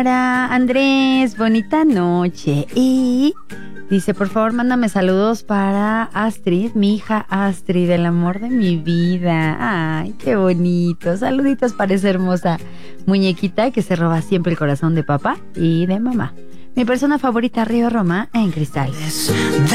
Para Andrés, bonita noche. Y dice, por favor, mándame saludos para Astrid, mi hija Astrid, el amor de mi vida. Ay, qué bonito. Saluditos para esa hermosa muñequita que se roba siempre el corazón de papá y de mamá. Mi persona favorita, Río Roma, en cristal.